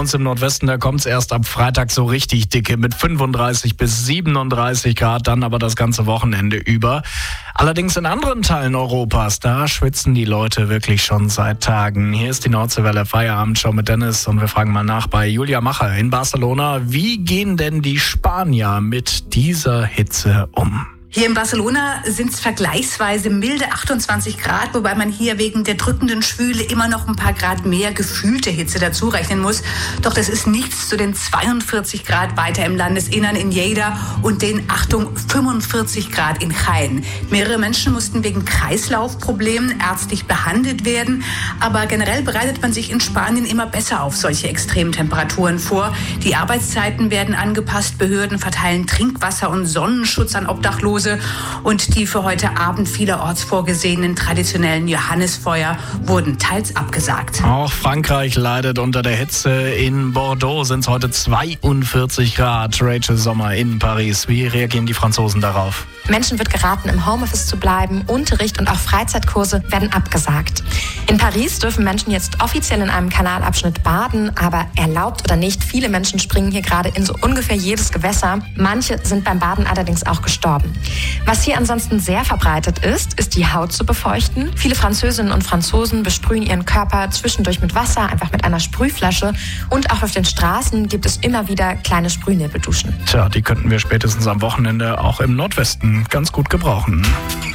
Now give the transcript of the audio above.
uns im Nordwesten, da kommt es erst ab Freitag so richtig dicke mit 35 bis 37 Grad, dann aber das ganze Wochenende über. Allerdings in anderen Teilen Europas, da schwitzen die Leute wirklich schon seit Tagen. Hier ist die Nordseewelle Feierabendshow mit Dennis und wir fragen mal nach bei Julia Macher in Barcelona. Wie gehen denn die Spanier mit dieser Hitze um? Hier in Barcelona sind es vergleichsweise milde 28 Grad, wobei man hier wegen der drückenden Schwüle immer noch ein paar Grad mehr gefühlte Hitze dazu rechnen muss. Doch das ist nichts zu den 42 Grad weiter im Landesinnern in Lleida und den, Achtung, 45 Grad in Jaén. Mehrere Menschen mussten wegen Kreislaufproblemen ärztlich behandelt werden. Aber generell bereitet man sich in Spanien immer besser auf solche Extremtemperaturen vor. Die Arbeitszeiten werden angepasst, Behörden verteilen Trinkwasser und Sonnenschutz an Obdachlose. Und die für heute Abend vielerorts vorgesehenen traditionellen Johannisfeuer wurden teils abgesagt. Auch Frankreich leidet unter der Hitze. In Bordeaux sind es heute 42 Grad. Rachel Sommer in Paris. Wie reagieren die Franzosen darauf? Menschen wird geraten, im Homeoffice zu bleiben. Unterricht und auch Freizeitkurse werden abgesagt. In Paris dürfen Menschen jetzt offiziell in einem Kanalabschnitt baden, aber erlaubt oder nicht, viele Menschen springen hier gerade in so ungefähr jedes Gewässer. Manche sind beim Baden allerdings auch gestorben. Was hier ansonsten sehr verbreitet ist die Haut zu befeuchten. Viele Französinnen und Franzosen besprühen ihren Körper zwischendurch mit Wasser, einfach mit einer Sprühflasche. Und auch auf den Straßen gibt es immer wieder kleine Sprühnebelduschen. Tja, die könnten wir spätestens am Wochenende auch im Nordwesten ganz gut gebrauchen.